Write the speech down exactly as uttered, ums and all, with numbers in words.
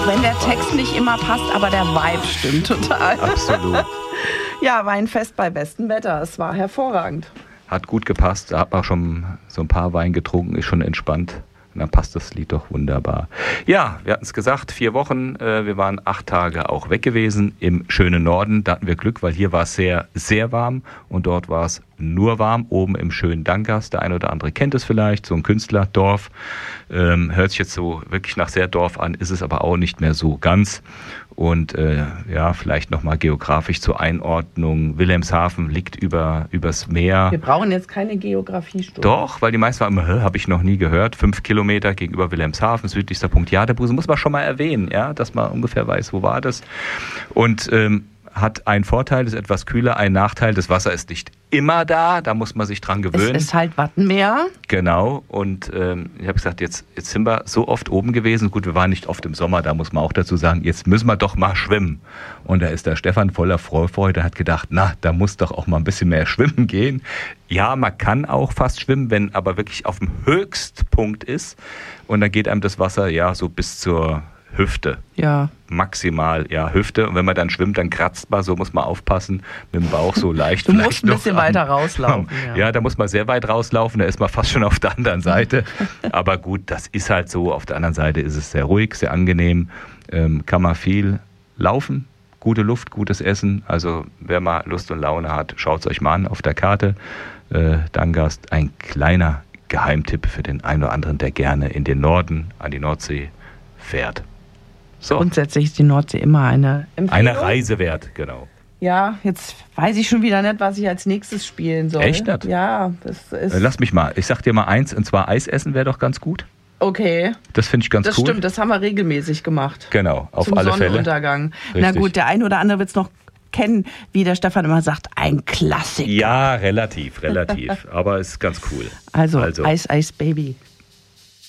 Wenn der Text nicht immer passt, aber der Vibe stimmt total. Absolut. Ja, Weinfest bei bestem Wetter. Es war hervorragend. Hat gut gepasst. Da hat man schon so ein paar Wein getrunken, ist schon entspannt. Und dann passt das Lied doch wunderbar. Ja, wir hatten es gesagt, vier Wochen. Äh, wir waren acht Tage auch weg gewesen im schönen Norden. Da hatten wir Glück, weil hier war es sehr, sehr warm. Und dort war es nur warm, oben im schönen Dankers. Der eine oder andere kennt es vielleicht, so ein Künstlerdorf. Ähm, hört sich jetzt so wirklich nach sehr Dorf an, ist es aber auch nicht mehr so ganz. Und äh, ja, vielleicht nochmal geografisch zur Einordnung. Wilhelmshaven liegt über übers Meer. Wir brauchen jetzt keine Geografiestunde. Doch, weil die meisten waren immer, habe ich noch nie gehört. Fünf Kilometer gegenüber Wilhelmshaven, südlichster Punkt Jadebusen. Muss man schon mal erwähnen, ja, dass man ungefähr weiß, wo war das. Und ähm, hat einen Vorteil, ist etwas kühler, einen Nachteil, das Wasser ist nicht immer da, da muss man sich dran gewöhnen. Es ist halt Wattenmeer. Genau, und ähm, ich habe gesagt, jetzt, jetzt sind wir so oft oben gewesen, gut, wir waren nicht oft im Sommer, da muss man auch dazu sagen, jetzt müssen wir doch mal schwimmen. Und da ist der Stefan voller Vorfreude, hat gedacht, na, da muss doch auch mal ein bisschen mehr schwimmen gehen. Ja, man kann auch fast schwimmen, wenn aber wirklich auf dem Höchstpunkt ist und dann geht einem das Wasser ja so bis zur Hüfte. Ja. Maximal, ja, Hüfte. Und wenn man dann schwimmt, dann kratzt man, so muss man aufpassen, mit dem Bauch so leicht. Du musst ein bisschen weiter rauslaufen. Ja. ja, da muss man sehr weit rauslaufen, da ist man fast schon auf der anderen Seite. Aber gut, das ist halt so. Auf der anderen Seite ist es sehr ruhig, sehr angenehm. Ähm, kann man viel laufen, gute Luft, gutes Essen. Also wer mal Lust und Laune hat, schaut es euch mal an auf der Karte. Äh, Dangast, ein kleiner Geheimtipp für den einen oder anderen, der gerne in den Norden, an die Nordsee fährt. So. Grundsätzlich ist die Nordsee immer eine Empfehlung. Eine Reise wert, genau. Ja, jetzt weiß ich schon wieder nicht, was ich als nächstes spielen soll. Echt nicht? Ja, das ist... Lass mich mal. Ich sag dir mal eins, und zwar Eis essen wäre doch ganz gut. Okay. Das finde ich ganz das cool. Das stimmt, das haben wir regelmäßig gemacht. Genau, auf Zum alle Fälle. Sonnenuntergang. Richtig. Na gut, der eine oder andere wird es noch kennen, wie der Stefan immer sagt, ein Klassiker. Ja, relativ, relativ. Aber ist ganz cool. Also, Also. Eis, Eis, Baby.